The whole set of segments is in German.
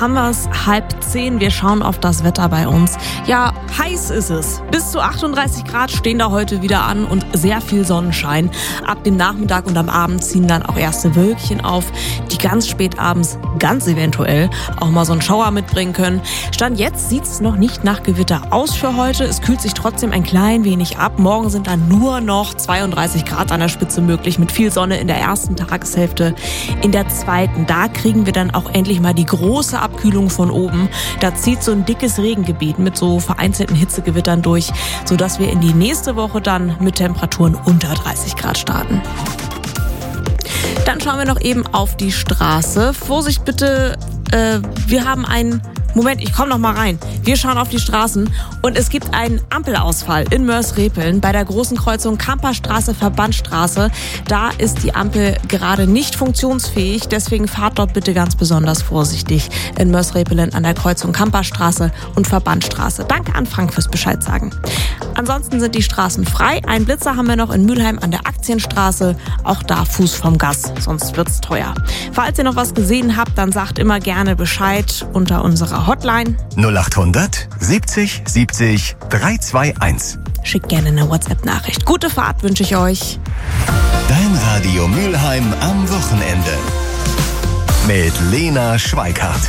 haben wir es 9:30. Wir schauen auf das Wetter bei uns. Ja, heiß ist es. Bis zu 38 Grad stehen da heute wieder an und sehr viel Sonnenschein. Ab dem Nachmittag und am Abend ziehen dann auch erste Wölkchen auf, die ganz spät abends ganz eventuell auch mal so einen Schauer mitbringen können. Stand jetzt sieht es noch nicht nach Gewitter aus für heute. Es kühlt sich trotzdem ein klein wenig ab. Morgen sind dann nur noch 32 Grad an der Spitze möglich mit viel Sonne in der ersten Tageshälfte. In der zweiten, da kriegen wir dann auch endlich mal die große Abkühlung von oben. Da zieht so ein dickes Regengebiet mit so vereinzelten Hitzegewittern durch, sodass wir in die nächste Woche dann mit Temperaturen unter 30 Grad starten. Dann schauen wir noch eben auf die Straße. Vorsicht bitte, wir haben einen... Moment, ich komme noch mal rein. Wir schauen auf die Straßen und es gibt einen Ampelausfall in Mörs-Repeln bei der großen Kreuzung Kamperstraße-Verbandstraße. Da ist die Ampel gerade nicht funktionsfähig, deswegen fahrt dort bitte ganz besonders vorsichtig in Mörs-Repeln an der Kreuzung Kamperstraße und Verbandstraße. Danke an Frank fürs Bescheid sagen. Ansonsten sind die Straßen frei. Einen Blitzer haben wir noch in Mülheim an der Aktienstraße. Auch da Fuß vom Gas, sonst wird's teuer. Falls ihr noch was gesehen habt, dann sagt immer gerne Bescheid unter unserer Hotline 0800 70 70 321. Schickt gerne eine WhatsApp-Nachricht. Gute Fahrt wünsche ich euch. Dein Radio Mülheim am Wochenende. Mit Lena Schweikart.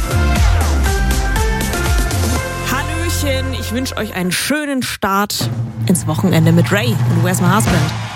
Hallöchen, ich wünsche euch einen schönen Start ins Wochenende mit Ray und Where's My Husband.